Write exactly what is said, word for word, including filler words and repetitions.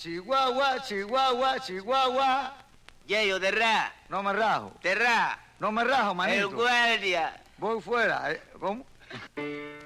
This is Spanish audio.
Chihuahua, Chihuahua, Chihuahua. Yeyo, terrá. No me rajo. Terrá. No me rajo, manito. El guardia. Voy fuera. eh, ¿Cómo?